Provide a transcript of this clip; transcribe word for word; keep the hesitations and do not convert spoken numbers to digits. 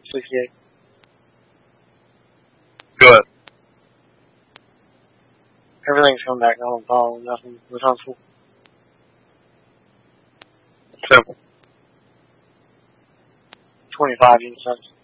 sixty-eight. Good. Everything's coming back on ball. Nothing was harmful. Simple. twenty-five units.